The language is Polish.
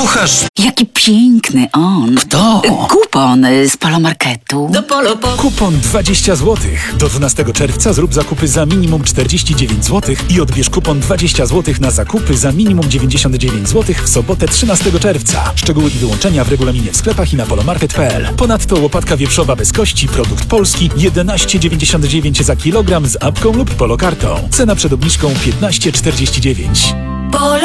kucharz. Jaki piękny on. Kto? Kupon z Polomarketu. Do Polo. Kupon 20 zł. Do 12 czerwca zrób zakupy za minimum 49 zł i odbierz kupon 20 zł na zakupy za minimum 99 zł w sobotę 13 czerwca. Szczegóły i wyłączenia w regulaminie w sklepach i na polomarket.pl. Ponadto łopatka wieprzowa bez kości, produkt polski, 11,99 za kilogram z apką lub polokartą. Cena przed obniżką 15,49.